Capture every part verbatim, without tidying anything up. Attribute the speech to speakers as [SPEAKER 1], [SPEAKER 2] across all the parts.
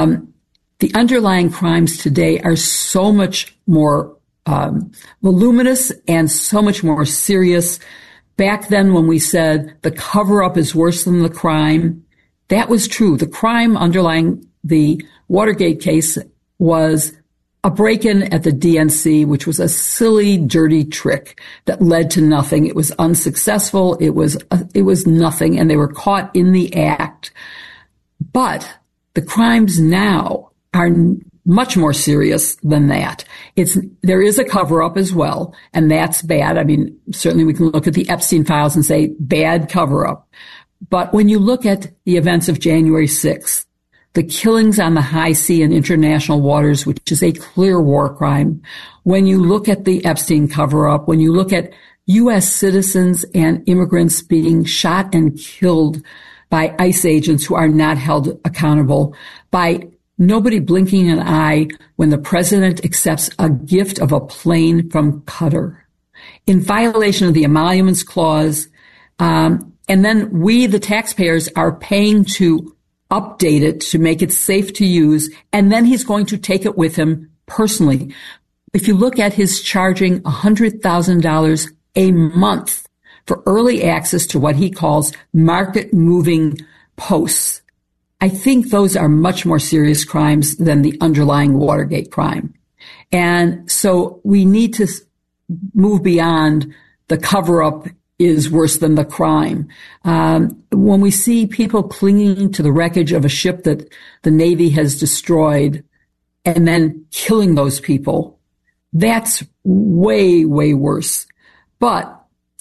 [SPEAKER 1] the underlying crimes today are so much more um, voluminous and so much more serious. Back then when we said the cover-up is worse than the crime, that was true. The crime underlying the Watergate case was a break-in at the D N C, which was a silly, dirty trick that led to nothing. It was unsuccessful. It was, uh, it was nothing, and they were caught in the act. But the crimes now are much more serious than that. It's, there is a cover-up as well, and that's bad. I mean, certainly we can look at the Epstein files and say bad cover-up. But when you look at the events of January sixth, the killings on the high sea and international waters, which is a clear war crime, when you look at the Epstein cover-up, when you look at U S citizens and immigrants being shot and killed by ICE agents who are not held accountable, by nobody blinking an eye when the president accepts a gift of a plane from Qatar, in violation of the Emoluments Clause, um, and then we, the taxpayers, are paying to update it to make it safe to use, and then he's going to take it with him personally. If you look at his charging one hundred thousand dollars a month for early access to what he calls market-moving posts, I think those are much more serious crimes than the underlying Watergate crime. And so we need to move beyond the cover-up is worse than the crime. Um, when we see people clinging to the wreckage of a ship that the Navy has destroyed and then killing those people, that's way, way worse. But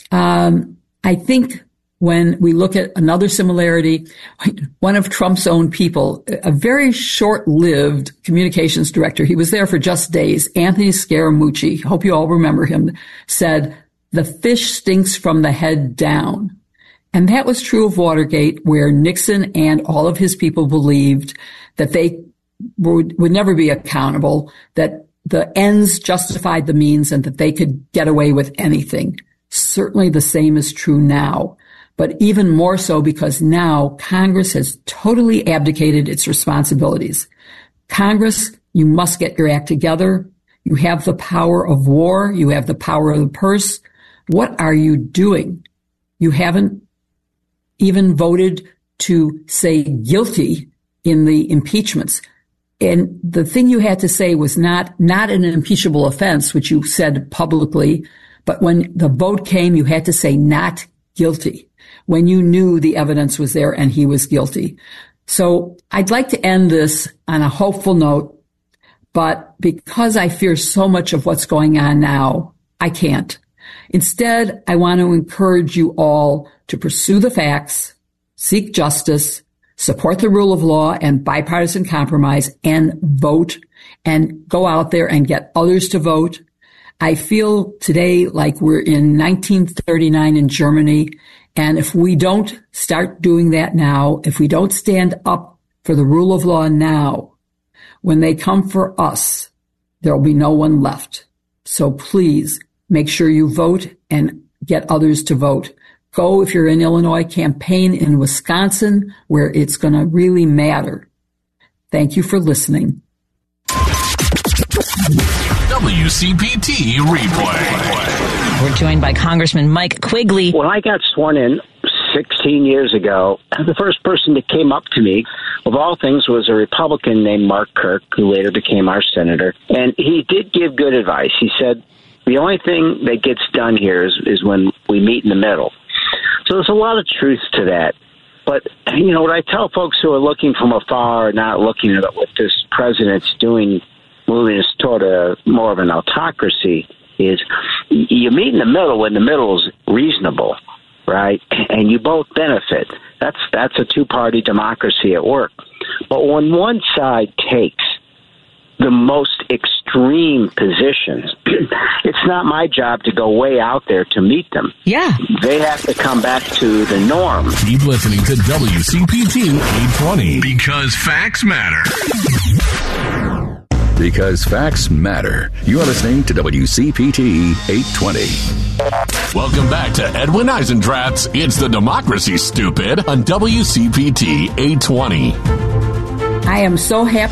[SPEAKER 1] um, I think when we look at another similarity, one of Trump's own people, a very short-lived communications director, he was there for just days, Anthony Scaramucci, hope you all remember him, said, "The fish stinks from the head down." And that was true of Watergate, where Nixon and all of his people believed that they would, would never be accountable, that the ends justified the means, and that they could get away with anything. Certainly the same is true now, but even more so because now Congress has totally abdicated its responsibilities. Congress, you must get your act together. You have the power of war. You have the power of the purse. What are you doing? You haven't even voted to say guilty in the impeachments. And the thing you had to say was not, not an impeachable offense, which you said publicly, but when the vote came, you had to say not guilty when you knew the evidence was there and he was guilty. So I'd like to end this on a hopeful note, but because I fear so much of what's going on now, I can't. Instead, I want to encourage you all to pursue the facts, seek justice, support the rule of law and bipartisan compromise, and vote, and go out there and get others to vote. I feel today like we're in nineteen thirty-nine in Germany, and if we don't start doing that now, if we don't stand up for the rule of law now, when they come for us, there will be no one left. So please, make sure you vote and get others to vote. Go, if you're in Illinois, campaign in Wisconsin, where it's going to really matter. Thank you for listening.
[SPEAKER 2] W C P T Replay.
[SPEAKER 3] We're joined by Congressman Mike Quigley.
[SPEAKER 4] When I got sworn in sixteen years ago, the first person that came up to me, of all things, was a Republican named Mark Kirk, who later became our senator. And he did give good advice. He said, the only thing that gets done here is, is when we meet in the middle. So there's a lot of truth to that. But, you know, what I tell folks who are looking from afar, not looking at what this president's doing, moving us toward a more of an autocracy, is you meet in the middle when the middle is reasonable, right? And you both benefit. That's that's a two-party democracy at work. But when one side takes the most extreme positions, it's not my job to go way out there to meet them.
[SPEAKER 3] Yeah.
[SPEAKER 4] They have to come back to the norm.
[SPEAKER 2] Keep listening to W C P T eight twenty. Because facts matter.
[SPEAKER 5] Because facts matter. You are listening to W C P T eight twenty.
[SPEAKER 2] Welcome back to Edwin Eisendrath's It's the Democracy, Stupid, on W C P T eight twenty.
[SPEAKER 1] I am so happy